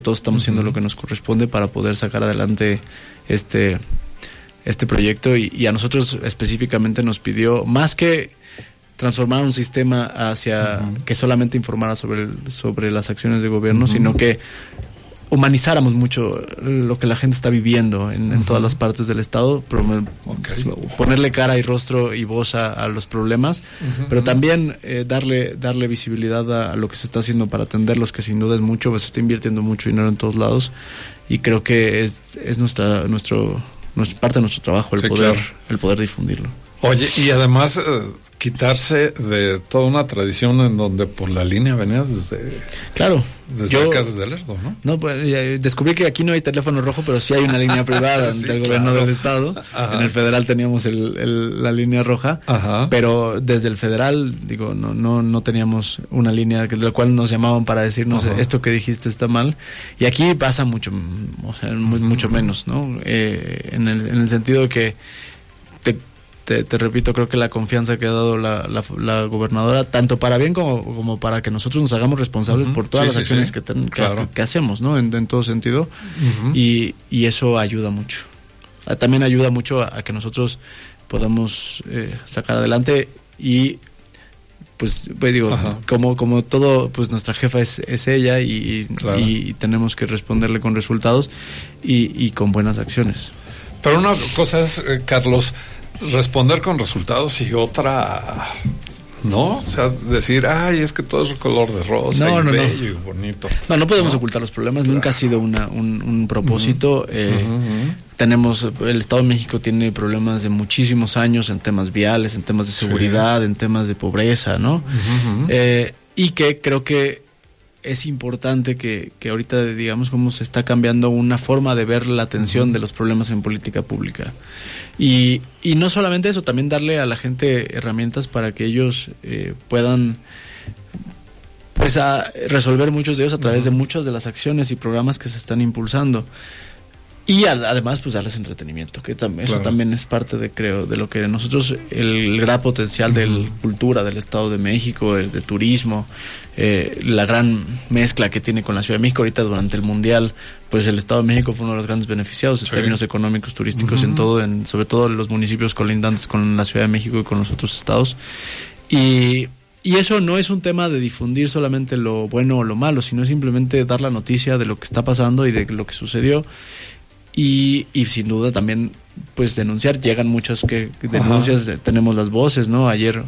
todos estamos haciendo lo que nos corresponde para poder sacar adelante este proyecto, y a nosotros específicamente nos pidió más que transformar un sistema hacia que solamente informara sobre las acciones de gobierno, sino que humanizáramos mucho lo que la gente está viviendo en todas las partes del estado, ponerle cara y rostro y voz a los problemas, pero también darle visibilidad a lo que se está haciendo para atenderlos, que sin duda es mucho, pues se está invirtiendo mucho dinero en todos lados, y creo que es parte de nuestro trabajo el poder difundirlo. Oye, y además quitarse de toda una tradición en donde por la línea venía desde acá, desde Lerdo, ¿no? No, pues descubrí que aquí no hay teléfono rojo, pero sí hay una línea privada del gobierno del estado. Ajá. En el federal teníamos la línea roja, pero desde el federal, no teníamos una línea de la cual nos llamaban para decirnos esto que dijiste está mal, y aquí pasa mucho, mucho menos, ¿no? En el sentido de que te repito, creo que la confianza que ha dado la gobernadora, tanto para bien como para que nosotros nos hagamos responsables por todas las acciones que hacemos, ¿no? En todo sentido, y eso ayuda mucho. También ayuda mucho a que nosotros podamos sacar adelante, y pues digo, como todo, pues nuestra jefa es ella, y tenemos que responderle con resultados y con buenas acciones. Pero una cosa es, Carlos, responder con resultados, y otra, ¿no? O sea, decir, es que todo es color de rosa, bello y bonito. No podemos ocultar los problemas, nunca ha sido un propósito. El Estado de México tiene problemas de muchísimos años en temas viales, en temas de seguridad, en temas de pobreza, ¿no? Y que creo que es importante que ahorita digamos cómo se está cambiando una forma de ver la atención de los problemas en política pública. Y no solamente eso, también darle a la gente herramientas para que ellos puedan pues resolver muchos de ellos a través de muchas de las acciones y programas que se están impulsando. Y además, pues darles entretenimiento, que eso también es parte de lo que nosotros, el gran potencial de la cultura del Estado de México, de turismo, la gran mezcla que tiene con la Ciudad de México. Ahorita durante el Mundial, pues el Estado de México fue uno de los grandes beneficiados en términos económicos, turísticos, sobre todo en los municipios colindantes con la Ciudad de México y con los otros estados. Y eso no es un tema de difundir solamente lo bueno o lo malo, sino simplemente dar la noticia de lo que está pasando y de lo que sucedió. Y sin duda también pues denunciar, llegan muchas denuncias, tenemos las voces, ¿no? Ayer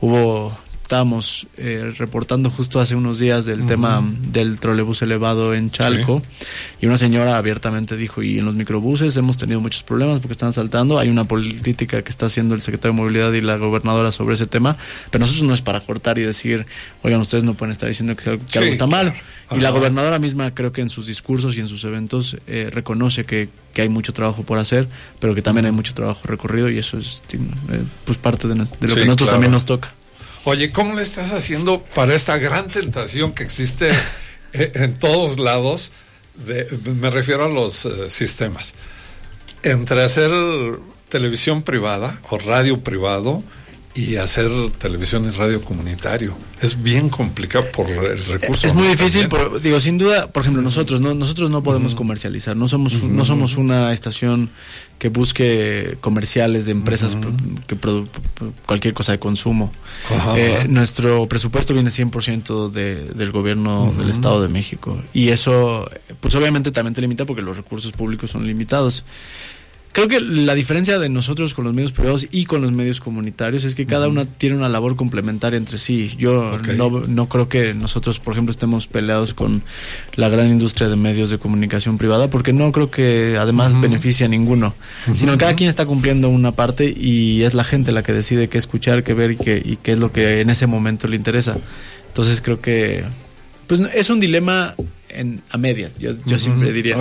estábamos reportando justo hace unos días del tema del trolebús elevado en Chalco, y una señora abiertamente dijo, y en los microbuses hemos tenido muchos problemas porque están asaltando, hay una política que está haciendo el secretario de Movilidad y la gobernadora sobre ese tema, pero nosotros no es para cortar y decir, oigan, ustedes no pueden estar diciendo que algo está mal. Y la gobernadora misma, creo que en sus discursos y en sus eventos reconoce que hay mucho trabajo por hacer, pero que también hay mucho trabajo recorrido, y eso es pues parte de lo que nosotros también nos toca. Oye, ¿cómo le estás haciendo para esta gran tentación que existe en todos lados? Me refiero a los sistemas. Entre hacer televisión privada o radio privado y hacer televisión y radio comunitario. Es bien complicado por el recurso. Es muy difícil, pero sin duda, por ejemplo, nosotros no podemos comercializar, no somos una estación que busque comerciales de empresas cualquier cosa de consumo. Nuestro presupuesto viene 100% del gobierno del Estado de México, y eso pues obviamente también te limita porque los recursos públicos son limitados. Creo que la diferencia de nosotros con los medios privados y con los medios comunitarios es que cada una tiene una labor complementaria entre sí. Yo no creo que nosotros, por ejemplo, estemos peleados con la gran industria de medios de comunicación privada, porque no creo que además beneficie a ninguno, sino que cada quien está cumpliendo una parte, y es la gente la que decide qué escuchar, qué ver y qué es lo que en ese momento le interesa. Entonces creo que pues es un dilema a medias, yo siempre diría.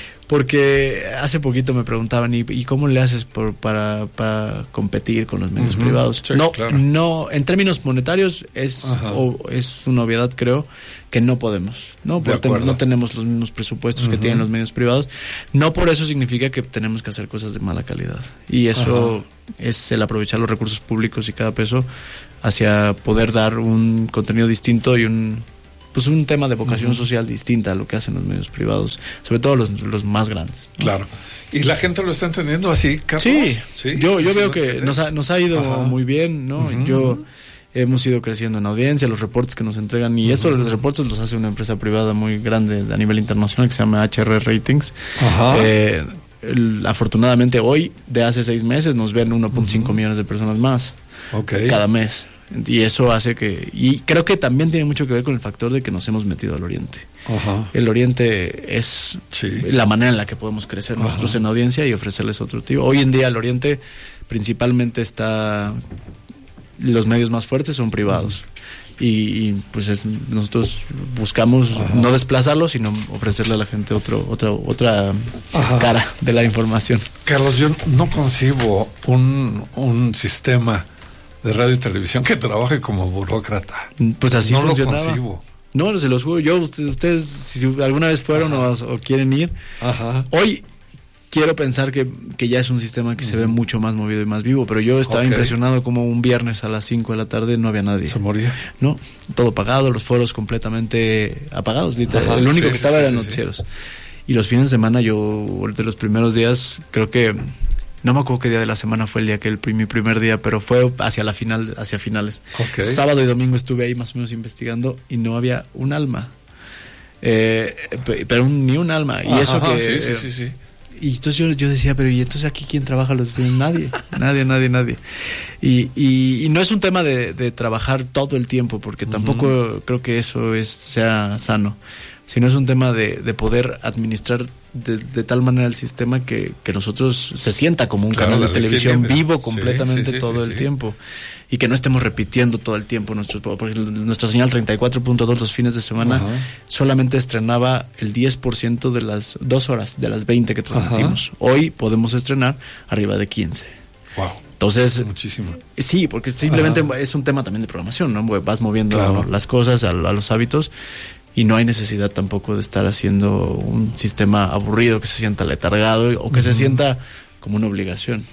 Porque hace poquito me preguntaban, ¿y cómo le haces para competir con los medios privados? No, en términos monetarios es una obviedad, creo, que no podemos, ¿no? Porque no tenemos los mismos presupuestos que tienen los medios privados. No por eso significa que tenemos que hacer cosas de mala calidad. Y eso es el aprovechar los recursos públicos y cada peso hacia poder dar un contenido distinto y pues un tema de vocación social distinta a lo que hacen los medios privados, sobre todo los más grandes, ¿no? Claro. ¿Y la gente lo está entendiendo así, Carlos? Sí. Yo veo que nos ha ido muy bien, ¿no? Hemos ido creciendo en audiencia, los reportes que nos entregan, y esto los reportes los hace una empresa privada muy grande a nivel internacional que se llama HR Ratings. Afortunadamente hoy, de hace 6 meses, nos ven 1.5 millones de personas más cada mes. Y eso hace y creo que también tiene mucho que ver con el factor de que nos hemos metido al Oriente. El Oriente es la manera en la que podemos crecer nosotros en audiencia y ofrecerles otro tipo. Hoy en día el Oriente principalmente los medios más fuertes son privados. Y pues nosotros buscamos no desplazarlos, sino ofrecerle a la gente otra cara de la información. Carlos, yo no concibo un sistema de radio y televisión que trabaje como burócrata. Pues así no funcionaba. Lo concibo. No, se los juro. Ustedes, si alguna vez fueron o quieren ir, hoy quiero pensar que ya es un sistema que se ve mucho más movido y más vivo, pero yo estaba impresionado como un viernes a las 5 de la tarde no había nadie. ¿Se moría? No, todo apagado, los foros completamente apagados, literal. El único que estaba eran noticieros. Y los fines de semana, yo, de los primeros días, creo que, no me acuerdo qué día de la semana fue el día mi primer día, pero fue hacia finales. Sábado y domingo estuve ahí más o menos investigando y no había un alma. Pero ni un alma. Y eso que... Sí. Y entonces yo decía, pero ¿y entonces aquí quién trabaja los fines? Nadie. Y no es un tema de trabajar todo el tiempo, porque tampoco creo que eso sea sano, sino es un tema de poder administrar de tal manera el sistema que nosotros se sienta como un canal de televisión vivo completamente todo el tiempo, y que no estemos repitiendo todo el tiempo porque nuestra señal 34.2 los fines de semana solamente estrenaba el 10% de las 2 horas de las 20 que transmitimos. Hoy podemos estrenar arriba de 15. Wow. Entonces, muchísimo. Sí, porque simplemente es un tema también de programación, ¿no? Vas moviendo las cosas a los hábitos. Y no hay necesidad tampoco de estar haciendo un sistema aburrido que se sienta letargado o que se sienta como una obligación.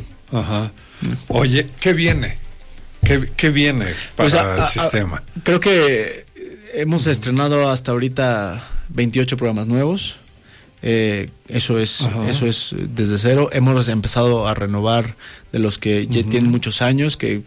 Oye, ¿qué viene? ¿Qué viene para el sistema? Creo que hemos estrenado hasta ahorita 28 programas nuevos. Eso es desde cero. Hemos empezado a renovar de los que ya tienen muchos años, que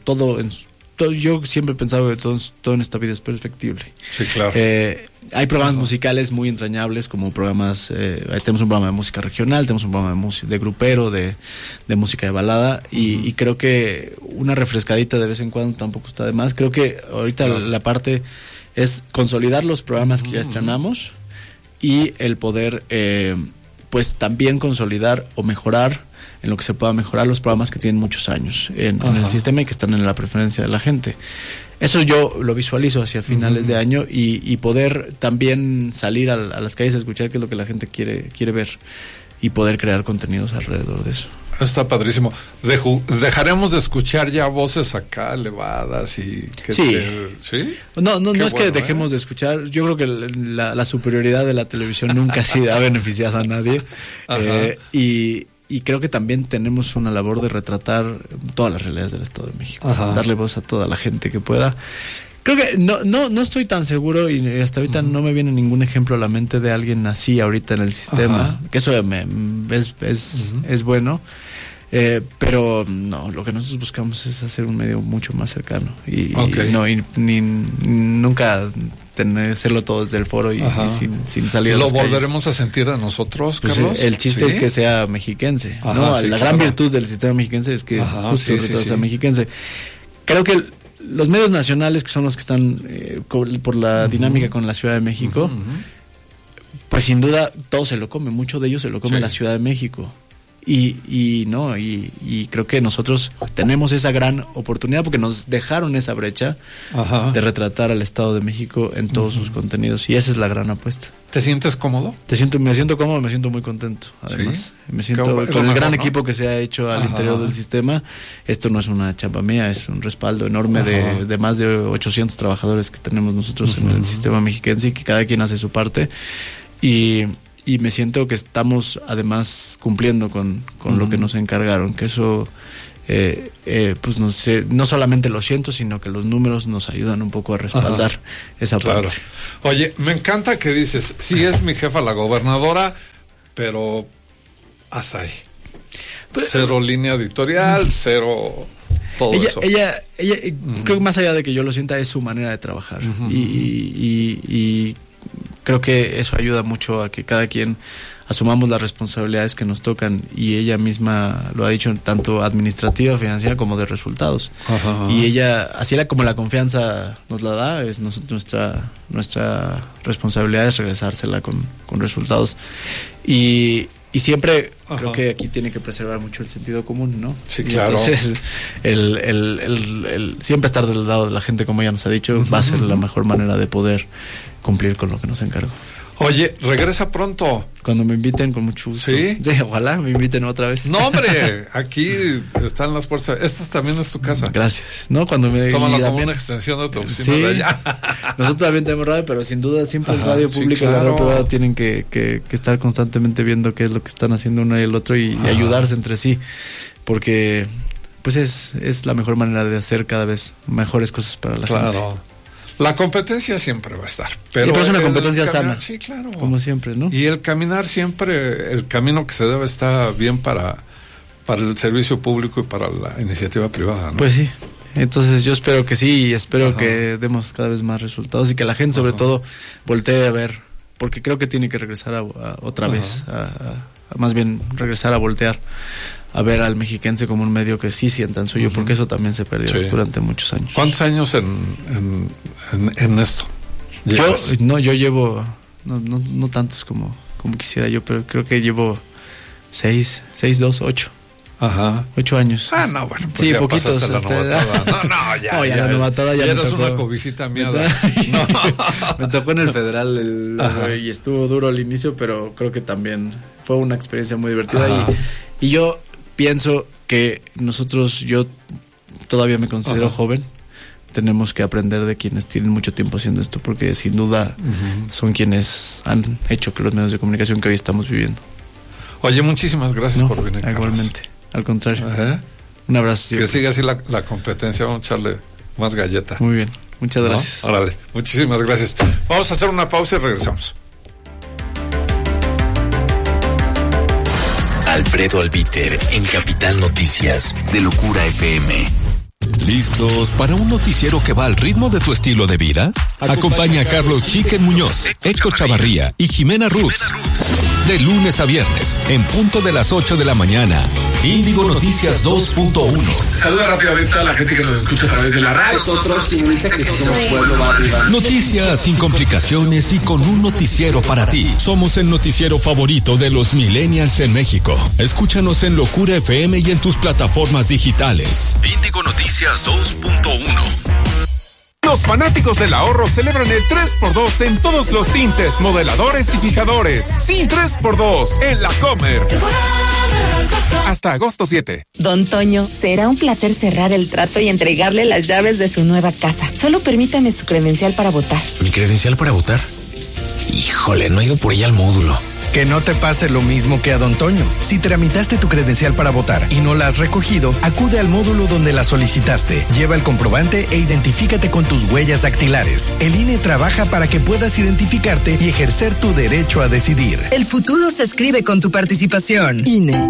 yo siempre he pensado que todo en esta vida es perfectible. Sí, claro. Hay programas musicales muy entrañables, como programas, tenemos un programa de música regional, tenemos un programa de grupero, de música de balada, y creo que una refrescadita de vez en cuando tampoco está de más. Creo que ahorita la parte es consolidar los programas que ya estrenamos y el poder pues también consolidar o mejorar en lo que se pueda mejorar los programas que tienen muchos años en el sistema y que están en la preferencia de la gente. Eso yo lo visualizo hacia finales de año, y poder también salir a las calles a escuchar qué es lo que la gente quiere ver y poder crear contenidos alrededor de eso. Está padrísimo. Dejaremos de escuchar ya voces acá elevadas y que ¿sí? No es que dejemos de escuchar. Yo creo que la superioridad de la televisión nunca ha beneficiado a nadie. Y creo que también tenemos una labor de retratar todas las realidades del Estado de México, darle voz a toda la gente que pueda. Creo que no estoy tan seguro, y hasta ahorita no me viene ningún ejemplo a la mente de alguien así ahorita en el sistema, que eso es bueno. Pero no, lo que nosotros buscamos es hacer un medio mucho más cercano y nunca hacerlo todo desde el foro y sin salir a las calles. ¿Lo volveremos a sentir a nosotros, pues Carlos? El chiste es que sea mexiquense, ¿no? La gran virtud del sistema mexiquense es que justo sea mexiquense. Creo que los medios nacionales, que son los que están por la dinámica con la Ciudad de México, pues sin duda todo se lo come, mucho de ellos se lo come la Ciudad de México. Y creo que nosotros tenemos esa gran oportunidad porque nos dejaron esa brecha de retratar al Estado de México en todos sus contenidos, y esa es la gran apuesta. ¿Te sientes cómodo? Me siento cómodo, me siento muy contento, además. Me siento con el gran equipo que se ha hecho al interior del sistema. Esto no es una chamba mía, es un respaldo enorme de más de 800 trabajadores que tenemos nosotros en el sistema mexiquense, y que cada quien hace su parte. Y me siento que estamos además cumpliendo con lo que nos encargaron, que eso pues no solamente lo siento, sino que los números nos ayudan un poco a respaldar esa parte. Oye, me encanta que dices, sí es mi jefa la gobernadora, pero hasta ahí. Cero línea editorial, cero todo eso. Ella creo que más allá de que yo lo sienta, es su manera de trabajar. Y creo que eso ayuda mucho a que cada quien asumamos las responsabilidades que nos tocan, y ella misma lo ha dicho, tanto administrativa, financiera, como de resultados. Y ella, así como la confianza nos la da, es nuestra responsabilidad es regresársela con resultados. Y siempre creo que aquí tiene que preservar mucho el sentido común, ¿no? Sí, claro. Entonces, el siempre estar del lado de la gente, como ella nos ha dicho, va a ser la mejor manera de poder cumplir con lo que nos encargo. Oye, regresa pronto. Cuando me inviten, con mucho gusto. ¿Sí? Sí, ojalá me inviten otra vez. No, hombre, aquí están las puertas. Esta también es tu casa. Gracias. No, cuando me tómalo como una extensión de tu oficina de allá. Nosotros también tenemos radio, pero sin duda siempre el radio público y el radio privado tienen que estar constantemente viendo qué es lo que están haciendo uno y el otro y ayudarse entre sí, porque pues es la mejor manera de hacer cada vez mejores cosas para la gente. La competencia siempre va a estar, pero es una competencia sana. Sí, claro. Como siempre, ¿no? Y el caminar siempre, el camino que se debe está bien para el servicio público y para la iniciativa privada, ¿no? Pues sí. Entonces yo espero que sí, y espero que demos cada vez más resultados y que la gente sobre todo voltee a ver, porque creo que tiene que regresar a otra vez, más bien regresar a voltear a ver al mexiquense como un medio que sí sientan suyo, porque eso también se perdió durante muchos años. ¿Cuántos años en esto? Yo llevo no tantos como quisiera yo, pero creo que llevo 8 años. No, bueno, pues sí, ya poquitos. pasaste la novatada. Ya la novatada ya eres tocó, una cobijita mía. Me tocó en el Federal y estuvo duro al inicio, pero creo que también fue una experiencia muy divertida y yo pienso que yo todavía me considero joven. Tenemos que aprender de quienes tienen mucho tiempo haciendo esto, porque sin duda son quienes han hecho que los medios de comunicación que hoy estamos viviendo. Oye, muchísimas gracias por venir. Igualmente, al contrario. Un abrazo. Que siga así la competencia, vamos a echarle más galleta. Muy bien, muchas gracias. Órale, muchísimas gracias. Vamos a hacer una pausa y regresamos. Alfredo Albiter en Capital Noticias de Locura FM. ¿Listos para un noticiero que va al ritmo de tu estilo de vida? Acompaña a Carlos Chiquen Muñoz, Héctor Chavarría y Jimena Rux. De lunes a viernes, en punto de las 8 de la mañana. Índigo Noticias 2.1. Saluda rápidamente a la gente que nos escucha a través de la radio. Nosotros, señorita, que somos Pueblo Barriga. Noticias sin complicaciones y con un noticiero para ti. Somos el noticiero favorito de los millennials en México. Escúchanos en Locura FM y en tus plataformas digitales. Índigo Noticias 2.1. Los fanáticos del ahorro celebran el 3x2 en todos los tintes, modeladores y fijadores. Sí, 3x2 en La Comer. Hasta agosto 7. Don Toño, será un placer cerrar el trato y entregarle las llaves de su nueva casa. Solo permítame su credencial para votar. ¿Mi credencial para votar? Híjole, no he ido por ella al módulo. Que no te pase lo mismo que a Don Toño. Si tramitaste tu credencial para votar y no la has recogido, acude al módulo donde la solicitaste. Lleva el comprobante e identifícate con tus huellas dactilares. El INE trabaja para que puedas identificarte y ejercer tu derecho a decidir. El futuro se escribe con tu participación. INE.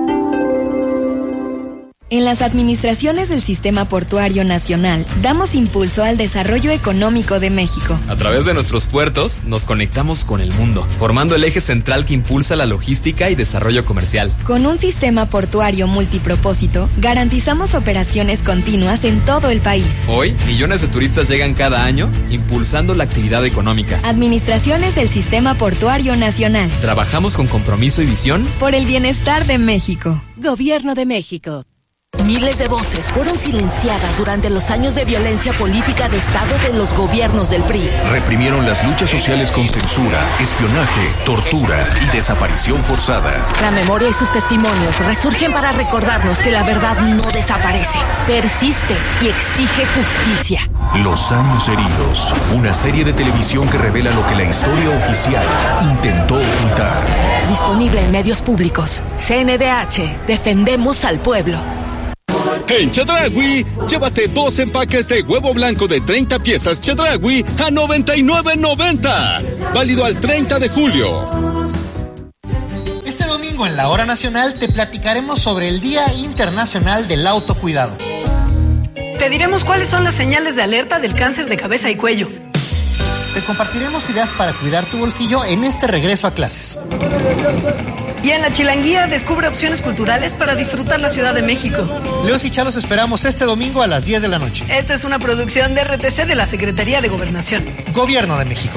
En las administraciones del Sistema Portuario Nacional, damos impulso al desarrollo económico de México. A través de nuestros puertos, nos conectamos con el mundo, formando el eje central que impulsa la logística y desarrollo comercial. Con un sistema portuario multipropósito, garantizamos operaciones continuas en todo el país. Hoy, millones de turistas llegan cada año, impulsando la actividad económica. Administraciones del Sistema Portuario Nacional. Trabajamos con compromiso y visión por el bienestar de México. Gobierno de México. Miles de voces fueron silenciadas durante los años de violencia política de Estado de los gobiernos del PRI. Reprimieron las luchas sociales con censura, espionaje, tortura y desaparición forzada. La memoria y sus testimonios resurgen para recordarnos que la verdad no desaparece, persiste y exige justicia. Los años heridos, una serie de televisión que revela lo que la historia oficial intentó ocultar. Disponible en medios públicos. CNDH, defendemos al pueblo. En Chedraui, llévate 2 empaques de huevo blanco de 30 piezas Chedraui a $99.90. Válido al 30 de julio. Este domingo en la Hora Nacional te platicaremos sobre el Día Internacional del Autocuidado. Te diremos cuáles son las señales de alerta del cáncer de cabeza y cuello. Te compartiremos ideas para cuidar tu bolsillo en este regreso a clases. Y en la Chilanguía descubre opciones culturales para disfrutar la Ciudad de México. Leos y Chalos esperamos este domingo a las 10 de la noche. Esta es una producción de RTC de la Secretaría de Gobernación. Gobierno de México.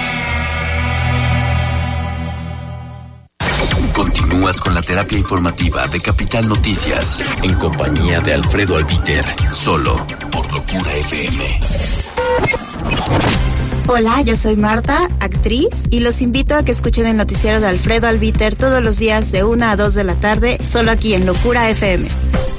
Continúas con la terapia informativa de Capital Noticias en compañía de Alfredo Albiter, solo por Locura FM. Hola, yo soy Marta, actriz, y los invito a que escuchen el noticiero de Alfredo Albiter todos los días de 1 a 2 de la tarde, solo aquí en Locura FM.